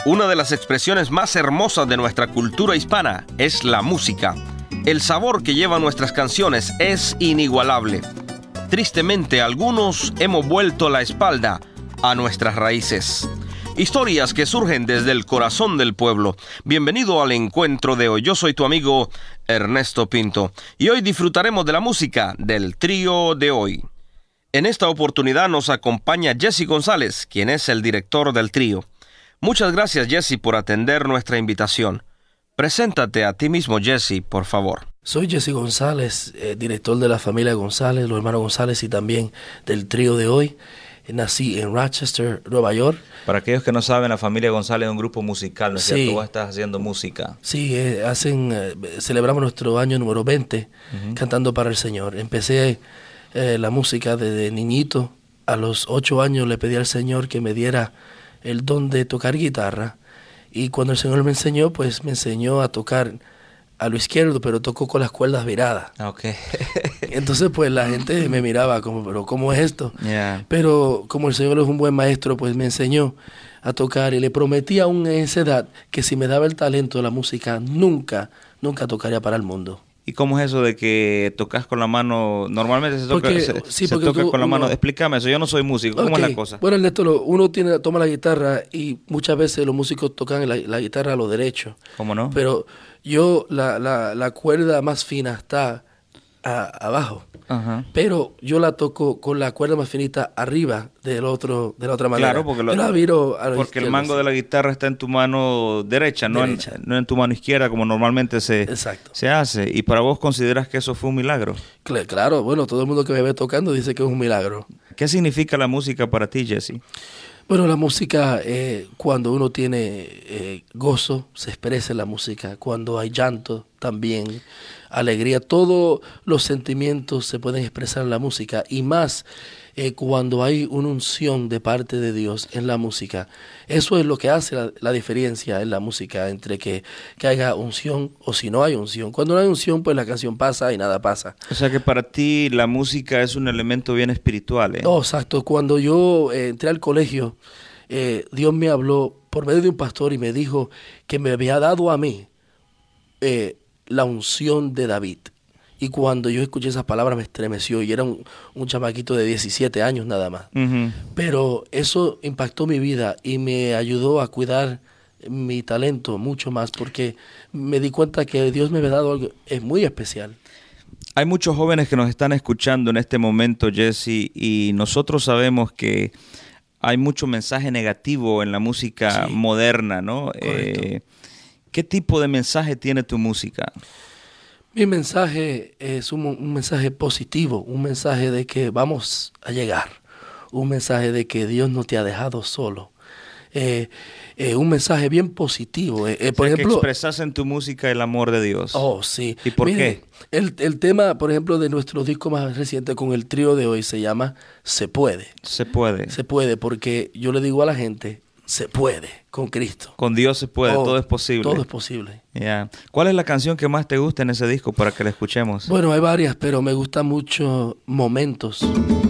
Una de las expresiones más hermosas de nuestra cultura hispana es la música. El sabor que llevan nuestras canciones es inigualable. Tristemente, algunos hemos vuelto la espalda a nuestras raíces. Historias que surgen desde el corazón del pueblo. Bienvenido al encuentro de hoy. Yo soy tu amigo Ernesto Pinto y hoy disfrutaremos de la música del trío de hoy. En esta oportunidad nos acompaña Jesse González, quien es el director del trío. Muchas gracias, Jesse, por atender nuestra invitación. Preséntate a ti mismo, Jesse, por favor. Soy Jesse González, director de la familia González, los hermanos González y también del trío de hoy. Nací en Rochester, Nueva York. Para aquellos que no saben, la familia González es un grupo musical, ¿no es cierto? Vos estás haciendo música. Sí, celebramos nuestro año número 20 cantando para el Señor. Empecé la música desde niñito. A los 8 años le pedí al Señor que me diera el don de tocar guitarra. Y cuando el Señor me enseñó a tocar a lo izquierdo, pero tocó con las cuerdas viradas. Okay. Entonces, pues la gente me miraba como, ¿pero cómo es esto? Yeah. Pero como el Señor es un buen maestro, pues me enseñó a tocar y le prometí aún en esa edad que si me daba el talento de la música, nunca tocaría para el mundo. ¿Y cómo es eso de que tocas con la mano? Normalmente se toca con la mano. Explícame eso, yo no soy músico. ¿Cómo es la cosa? Bueno, Ernesto, uno toma la guitarra y muchas veces los músicos tocan la guitarra a lo derecho. ¿Cómo no? Pero la cuerda más fina está abajo. Uh-huh. Pero yo la toco con la cuerda más finita arriba de la otra manera. Claro, porque el mango de la guitarra está en tu mano derecha. No en tu mano izquierda como normalmente se hace. ¿Y para vos consideras que eso fue un milagro? Claro, bueno, todo el mundo que me ve tocando dice que es un milagro. ¿Qué significa la música para ti, Jesse? Bueno, la música, cuando uno tiene gozo, se expresa en la música. Cuando hay llanto, también, alegría. Todos los sentimientos se pueden expresar en la música. Y más cuando hay una unción de parte de Dios en la música. Eso es lo que hace la diferencia en la música entre que haya unción o si no hay unción. Cuando no hay unción, pues la canción pasa y nada pasa. O sea que para ti la música es un elemento bien espiritual, ¿eh? Oh, exacto. Cuando yo entré al colegio, Dios me habló por medio de un pastor y me dijo que me había dado a mí la unción de David. Y cuando yo escuché esas palabras me estremeció y era un chamaquito de 17 años nada más. Uh-huh. Pero eso impactó mi vida y me ayudó a cuidar mi talento mucho más porque me di cuenta que Dios me había dado algo muy especial. Hay muchos jóvenes que nos están escuchando en este momento, Jesse, y nosotros sabemos que hay mucho mensaje negativo en la música moderna, ¿no? ¿Qué tipo de mensaje tiene tu música? Mi mensaje es un mensaje positivo, un mensaje de que vamos a llegar, un mensaje de que Dios no te ha dejado solo, un mensaje bien positivo. Por ejemplo, que expresas en tu música el amor de Dios. Oh, sí. ¿Y por qué? El tema, por ejemplo, de nuestro disco más reciente con el trío de hoy se llama Se Puede. Se puede. Se puede, porque yo le digo a la gente, se puede con Cristo. Con Dios se puede, todo es posible. Todo es posible. Yeah. ¿Cuál es la canción que más te gusta en ese disco para que la escuchemos? Bueno, hay varias, pero me gusta mucho Momentos.